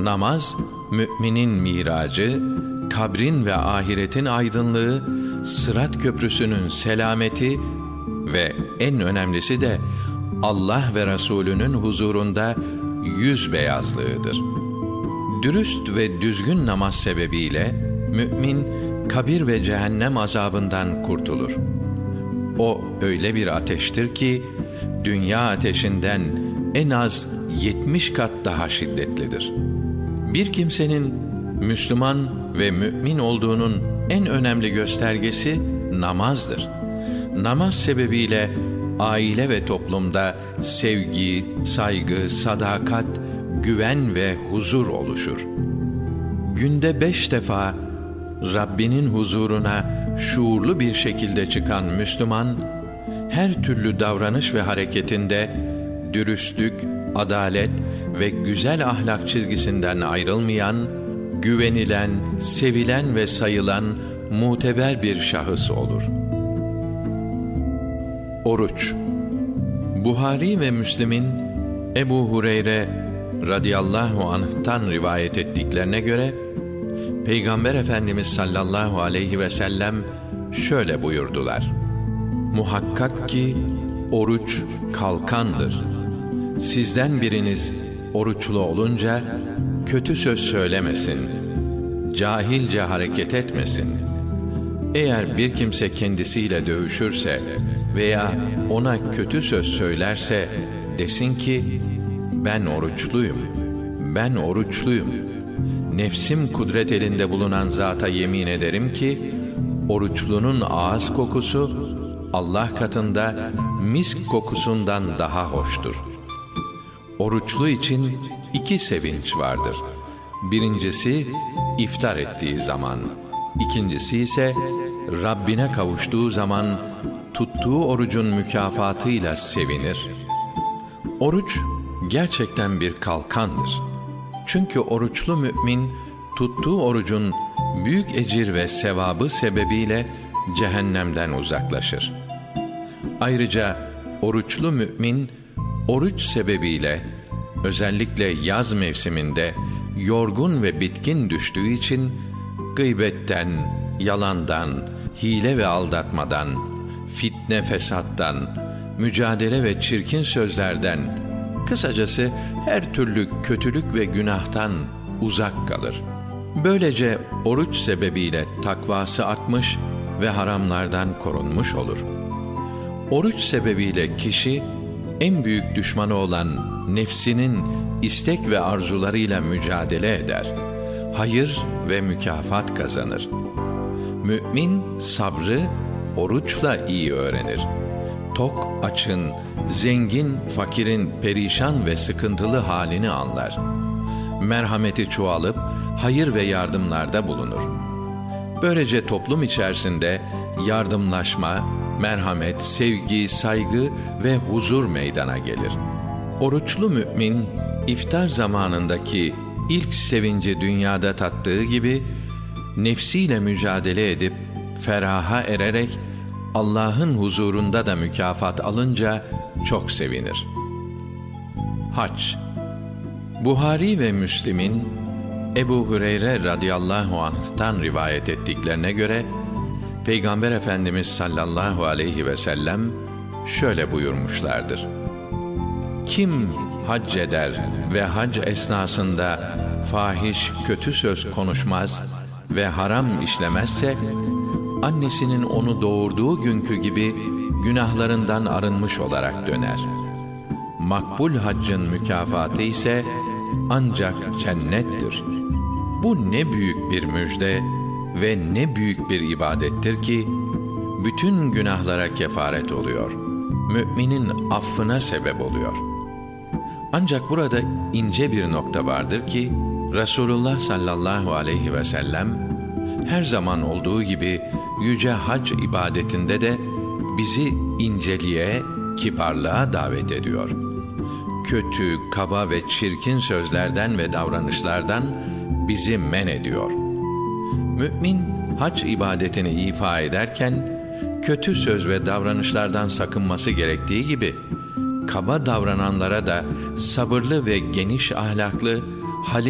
Namaz, müminin miracı, kabrin ve ahiretin aydınlığı, Sırat köprüsünün selameti ve en önemlisi de Allah ve Resulünün huzurunda yüz beyazlığıdır. Dürüst ve düzgün namaz sebebiyle mümin kabir ve cehennem azabından kurtulur. O öyle bir ateştir ki dünya ateşinden en az 70 kat daha şiddetlidir. Bir kimsenin Müslüman ve mümin olduğunun en önemli göstergesi namazdır. Namaz sebebiyle aile ve toplumda sevgi, saygı, sadakat, güven ve huzur oluşur. Günde 5 defa Rabbinin huzuruna şuurlu bir şekilde çıkan Müslüman, her türlü davranış ve hareketinde dürüstlük, adalet ve güzel ahlak çizgisinden ayrılmayan, güvenilen, sevilen ve sayılan muteber bir şahıs olur. Oruç. Buhari ve Müslim'in Ebu Hureyre radıyallahu anh'tan rivayet ettiklerine göre Peygamber Efendimiz sallallahu aleyhi ve sellem şöyle buyurdular: Muhakkak ki oruç kalkandır. Sizden biriniz oruçlu olunca kötü söz söylemesin, cahilce hareket etmesin. Eğer bir kimse kendisiyle dövüşürse veya ona kötü söz söylerse desin ki, ben oruçluyum, ben oruçluyum. Nefsim kudret elinde bulunan zata yemin ederim ki, oruçlunun ağız kokusu Allah katında misk kokusundan daha hoştur. Oruçlu için 2 sevinç vardır. Birincisi iftar ettiği zaman, ikincisi ise Rabbine kavuştuğu zaman tuttuğu orucun mükafatıyla sevinir. Oruç gerçekten bir kalkandır. Çünkü oruçlu mümin tuttuğu orucun büyük ecir ve sevabı sebebiyle cehennemden uzaklaşır. Ayrıca oruçlu mümin oruç sebebiyle özellikle yaz mevsiminde yorgun ve bitkin düştüğü için gıybetten, yalandan, hile ve aldatmadan, fitne fesattan, mücadele ve çirkin sözlerden, kısacası her türlü kötülük ve günahtan uzak kalır. Böylece oruç sebebiyle takvası artmış ve haramlardan korunmuş olur. Oruç sebebiyle kişi en büyük düşmanı olan nefsinin istek ve arzularıyla mücadele eder. Hayır ve mükafat kazanır. Mümin sabrı oruçla iyi öğrenir. Tok açın, zengin fakirin perişan ve sıkıntılı halini anlar. Merhameti çoğalıp hayır ve yardımlarda bulunur. Böylece toplum içerisinde yardımlaşma, merhamet, sevgi, saygı ve huzur meydana gelir. Oruçlu mümin, iftar zamanındaki ilk sevinci dünyada tattığı gibi, nefsiyle mücadele edip, feraha ererek, Allah'ın huzurunda da mükafat alınca çok sevinir. Hac. Buhari ve Müslim'in Ebu Hureyre radıyallahu anh'tan rivayet ettiklerine göre, Peygamber Efendimiz sallallahu aleyhi ve sellem şöyle buyurmuşlardır: Kim hac eder ve hac esnasında fahiş kötü söz konuşmaz ve haram işlemezse, annesinin onu doğurduğu günkü gibi günahlarından arınmış olarak döner. Makbul haccın mükafatı ise ancak cennettir. Bu ne büyük bir müjde ve ne büyük bir ibadettir ki, bütün günahlara kefaret oluyor. Müminin affına sebep oluyor. Ancak burada ince bir nokta vardır ki, Resulullah sallallahu aleyhi ve sellem, her zaman olduğu gibi yüce hac ibadetinde de bizi inceliğe, kibarlığa davet ediyor. Kötü, kaba ve çirkin sözlerden ve davranışlardan bizi men ediyor. Mümin hac ibadetini ifa ederken kötü söz ve davranışlardan sakınması gerektiği gibi, kaba davrananlara da sabırlı ve geniş ahlaklı, halim